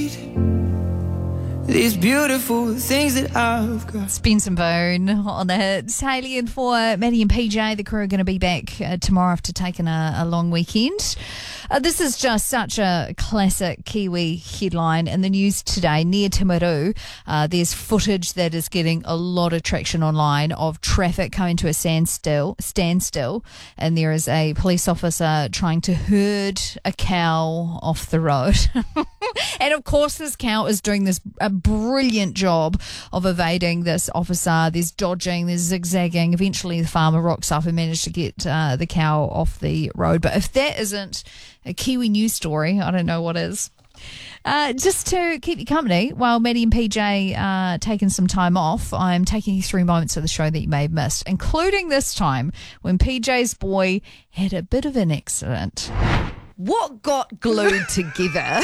need these beautiful things that I've got. Spence and Bone on the hits. Hayley and for Maddie and PJ, the crew are going to be back tomorrow after taking a long weekend. This is just such a classic Kiwi headline in the news today. Near Timaru, there's footage that is getting a lot of traction online of traffic coming to a standstill, and there is a police officer trying to herd a cow off the road. And of course, this cow is doing a brilliant job of evading this officer. There's dodging, there's zigzagging. Eventually, the farmer rocks up and manages to get the cow off the road. But if that isn't a Kiwi news story, I don't know what is. Just to keep you company while Maddie and PJ are taking some time off, I'm taking you through moments of the show that you may have missed, including this time when PJ's boy had a bit of an accident. What got glued together?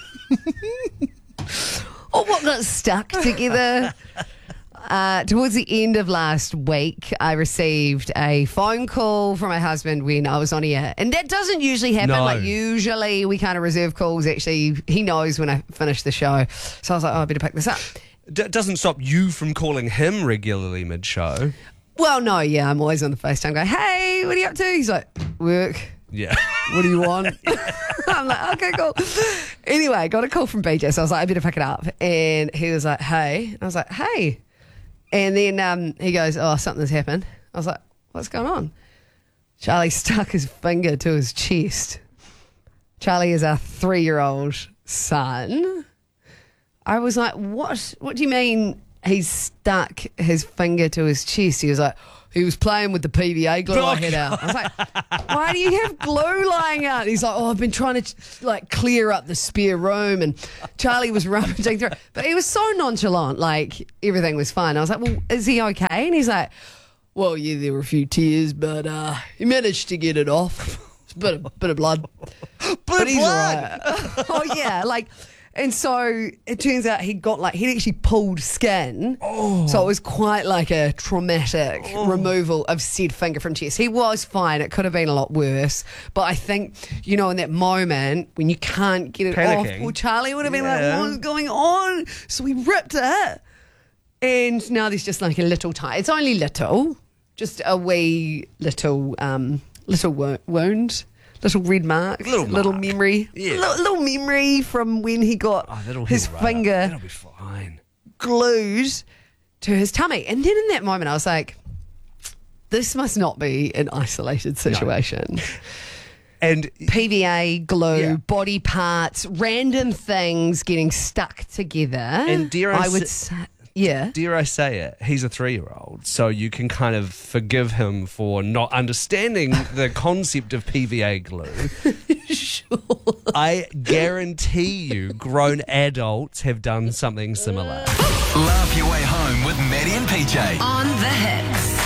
Or what got stuck together? Towards the end of last week, I received a phone call from my husband when I was on air. And that doesn't usually happen. No. Like, usually we kind of reserve calls. Actually, he knows when I finish the show. So I was like, I better pick this up. It doesn't stop you from calling him regularly mid-show. Well, no, yeah, I'm always on the FaceTime going, hey, what are you up to? He's like, work. Yeah. What do you want? I'm like, okay, cool. Anyway, got a call from BJ, so I was like, I better pick it up. And he was like, hey. And I was like, hey. And then he goes, oh, something's happened. I was like, what's going on? Charlie stuck his finger to his chest. Charlie is our 3-year-old son. I was like, what? What do you mean he stuck his finger to his chest? He was like, he was playing with the PVA glue I had out. I was like, why do you have glue lying out? He's like, oh, I've been trying to clear up the spare room. And Charlie was rummaging through it. But he was so nonchalant, like everything was fine. I was like, well, is he okay? And he's like, well, yeah, there were a few tears, but he managed to get it off. It's a bit of blood. But he's all right. Oh, yeah, and so it turns out he'd actually pulled skin. Oh. So it was quite like a traumatic removal of said finger from chest. He was fine. It could have been a lot worse. But I think, in that moment when you can't get it Panicking. off, well, Charlie would have been like, what is going on? So we ripped it. And now there's just like a little it's only little, just a wee little wound. Little red mark, little memory, little memory from when he got his finger That'll be fine. glued to his tummy. And then in that moment, I was like, this must not be an isolated situation. No. And PVA, glue, body parts, random things getting stuck together. And dare I say it, he's a 3-year-old, so you can kind of forgive him for not understanding the concept of PVA glue. Sure. I guarantee you grown adults have done something similar. Laugh your way home with Maddie and PJ. On the hits.